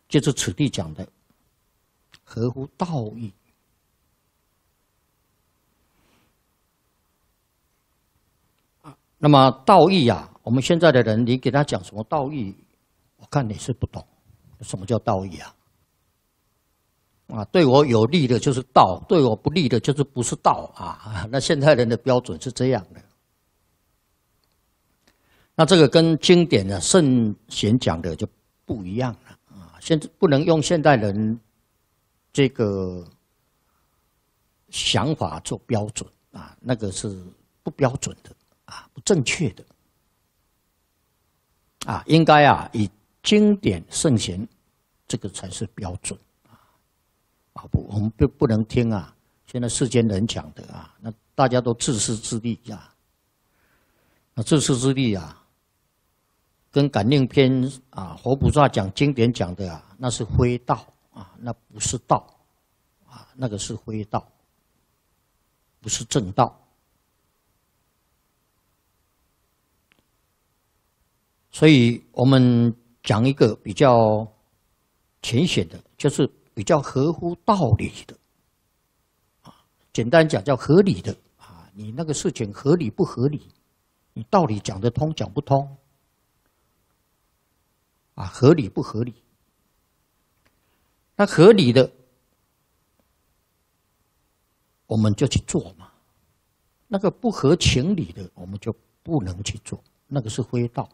就是此地讲的合乎道义。那么道义啊，我们现在的人，你给他讲什么道义，我看你是不懂。什么叫道义啊？对我有利的就是道，对我不利的就是不是道啊。那现代人的标准是这样的。那这个跟经典的圣贤讲的就不一样了啊！现在不能用现代人这个想法做标准啊，那个是不标准的啊，不正确的啊，应该啊以经典圣贤这个才是标准啊！我们不能听啊，现在世间人讲的啊，那大家都自私自利啊，那自私自利啊。跟感应篇啊，佛菩萨讲经典讲的啊，那是非道啊，那不是道啊，那个是非道，不是正道。所以我们讲一个比较浅显的，就是比较合乎道理的啊，简单讲叫合理的啊，你那个事情合理不合理，你道理讲得通讲不通。啊，合理不合理？那合理的，我们就去做嘛。那个不合情理的，我们就不能去做，那个是非道。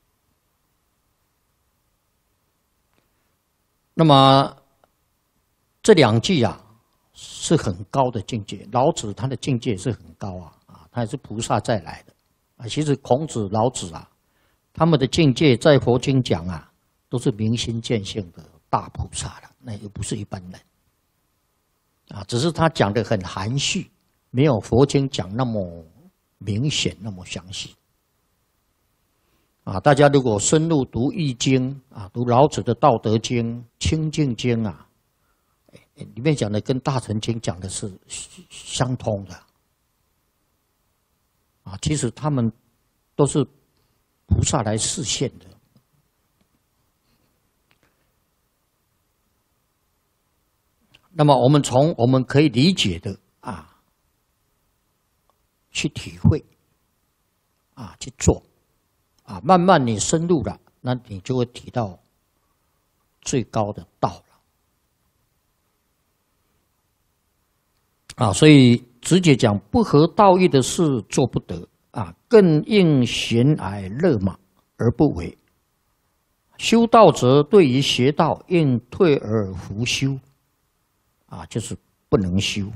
那么这两句啊，是很高的境界。老子他的境界是很高啊，他也是菩萨再来的啊。其实孔子、老子啊，他们的境界在佛经讲啊。都是明心见性的大菩萨了，那又不是一般人啊，只是他讲的很含蓄，没有佛经讲那么明显、那么详细啊。大家如果深入读易经啊，读老子的《道德经》、《清净经》啊，里面讲的跟《大乘经》讲的是相通的啊。其实他们都是菩萨来示现的。那么我们从我们可以理解的啊，去体会啊，去做啊，慢慢你深入了，那你就会提到最高的道了啊。所以直接讲，不合道义的事做不得啊，更应贤蔼乐马而不为。修道者对于邪道，应退而弗修。啊，就是不能修。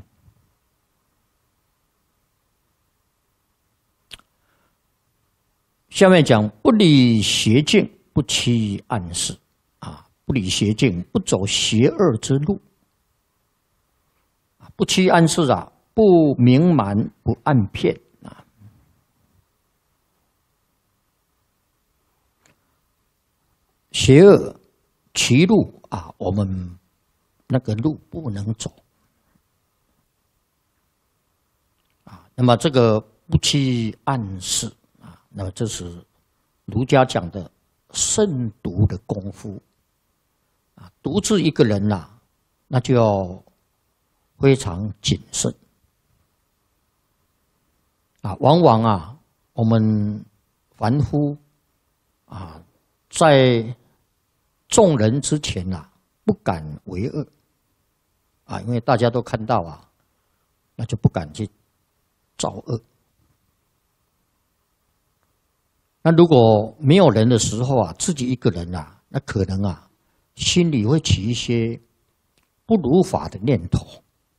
下面讲不理邪径，不欺暗室啊，不理邪径，不走邪恶之路啊，不欺暗室啊，不明瞒，不暗骗啊。邪恶歧路啊，我们那个路不能走啊。那么这个不欺暗室啊，那么这是儒家讲的慎独的功夫啊。独自一个人呐，那就要非常谨慎啊。往往啊，我们凡夫啊，在众人之前啊，不敢为恶啊，因为大家都看到啊，那就不敢去造恶。那如果没有人的时候啊，自己一个人啊，那可能啊，心里会起一些不如法的念头。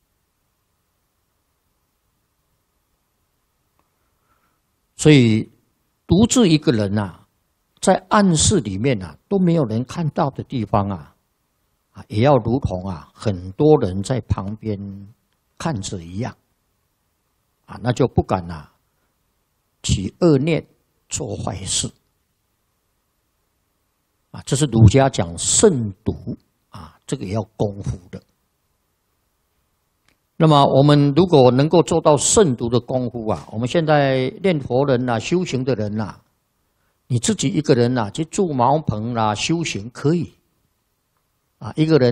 所以独自一个人啊，在暗室里面啊，都没有人看到的地方啊，也要如同啊很多人在旁边看着一样啊，那就不敢啊起恶念做坏事啊。这是儒家讲慎独啊，这个也要功夫的。那么我们如果能够做到慎独的功夫啊，我们现在念佛人啊、修行的人啊，你自己一个人啊去住茅棚啦、修行可以一个人